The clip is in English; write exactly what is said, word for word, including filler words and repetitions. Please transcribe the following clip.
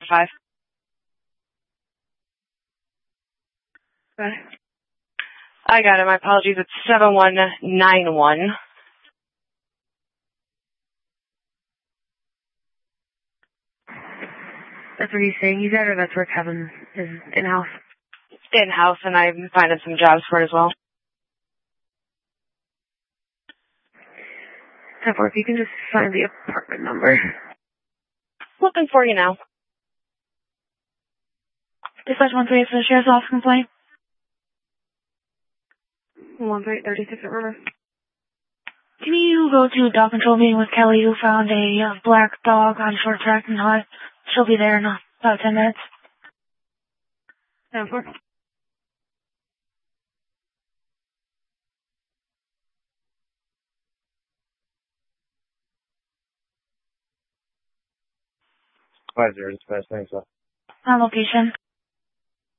five. Okay. I got it. My apologies. It's seven one nine one. That's where he's saying he's at, or that's where Kevin is in-house? In-house, and I'm finding some jobs for it as well. Therefore, if you can just find the apartment number. Looking for you now. Dispatch one three eight for the sheriff's office complaint. one three eight thirty-six at River. Can you go to a dog control meeting with Kelly, who found a uh, black dog on short track and high? She'll be there in uh, about ten minutes. ten four. Five zero dispatch, thanks, sir. On location.